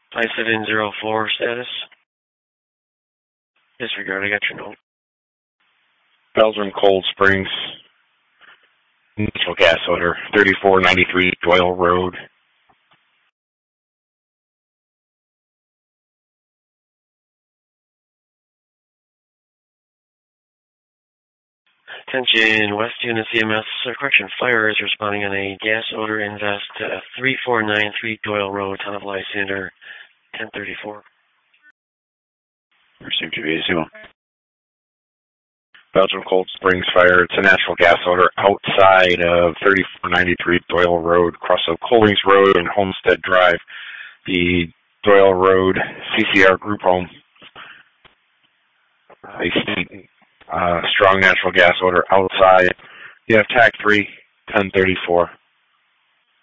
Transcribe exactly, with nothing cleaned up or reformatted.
five seven zero four status. Disregard, I got your note. Belgium Cold Springs. Natural gas odor, thirty-four ninety-three Doyle Road. Attention, West Unit C M S, uh, correction, fire is responding on a gas odor invest uh, three four nine three Doyle Road, Town of Lysander, ten thirty-four. Received to be zero. Belgium Cold Springs fire. It's a natural gas odor outside of thirty-four ninety-three Doyle Road, across of Collings Road and Homestead Drive. The Doyle Road C C R group home. They see uh, strong natural gas odor outside. You have tag three, ten thirty-four.